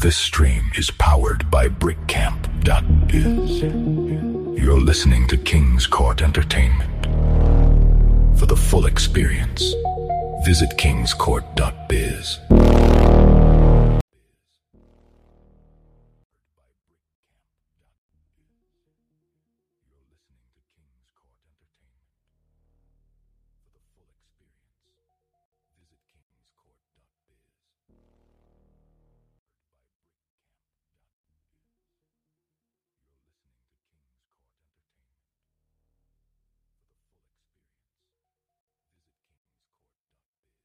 This stream is powered by BrickCamp.biz. You're listening to King's Court Entertainment. For the full experience, visit kingscourt.biz.